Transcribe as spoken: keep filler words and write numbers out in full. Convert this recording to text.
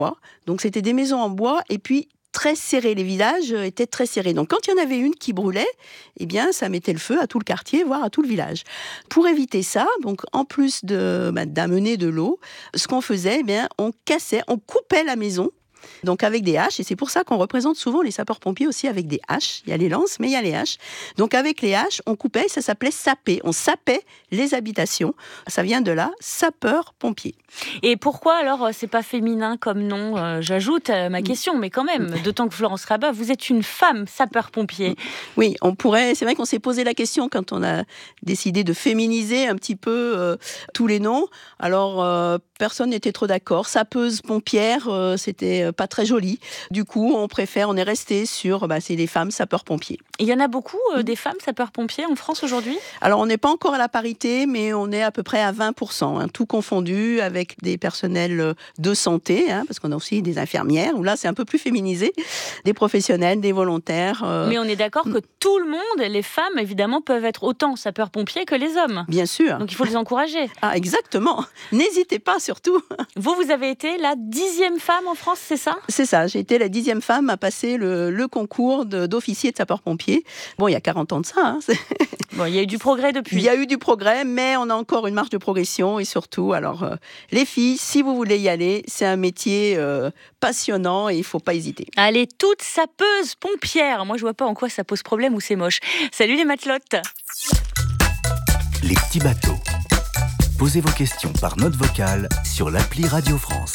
bois. Donc c'était des maisons en bois et puis très serrées. Les villages étaient très serrés. Donc quand il y en avait une qui brûlait, eh bien ça mettait le feu à tout le quartier, voire à tout le village. Pour éviter ça, donc en plus de, bah, d'amener de l'eau, ce qu'on faisait, eh bien on cassait, on coupait la maison. Donc avec des haches, et c'est pour ça qu'on représente souvent les sapeurs-pompiers aussi avec des haches. Il y a les lances, mais il y a les haches. Donc avec les haches, on coupait, ça s'appelait saper. On sapait les habitations. Ça vient de là, sapeur-pompier. Et pourquoi alors c'est pas féminin comme nom ? euh, J'ajoute à ma question, mais quand même, d'autant que Florence Rabat, vous êtes une femme sapeur-pompier. Oui, on pourrait. C'est vrai qu'on s'est posé la question quand on a décidé de féminiser un petit peu euh, tous les noms. Alors euh, personne n'était trop d'accord. Sapeuse, pompière, euh, c'était pas très joli. Du coup, on préfère, on est resté sur, bah, c'est les femmes sapeurs-pompiers. Il y en a beaucoup euh, des femmes sapeurs-pompiers en France aujourd'hui ? Alors, on n'est pas encore à la parité, mais on est à peu près à vingt pour cent, hein, tout confondu avec des personnels de santé, hein, parce qu'on a aussi des infirmières, où là, c'est un peu plus féminisé, des professionnels, des volontaires. Euh... Mais on est d'accord que tout le monde, les femmes, évidemment, peuvent être autant sapeurs-pompiers que les hommes. Bien sûr. Donc, il faut les encourager. Ah, exactement. N'hésitez pas, surtout. Vous, vous avez été la dixième femme en France, c'est ça ? C'est ça, j'ai été la dixième femme à passer le, le concours de, d'officier de sapeur-pompier. Bon, il y a quarante ans de ça. Hein, bon, il y a eu du progrès depuis. Il y a eu du progrès, mais on a encore une marge de progression. Et surtout, alors, euh, les filles, si vous voulez y aller, c'est un métier euh, passionnant et il ne faut pas hésiter. Allez, toutes sapeuses pompières. Moi, je ne vois pas en quoi ça pose problème ou c'est moche. Salut les matelotes. Les petits bateaux. Posez vos questions par note vocale sur l'appli Radio France.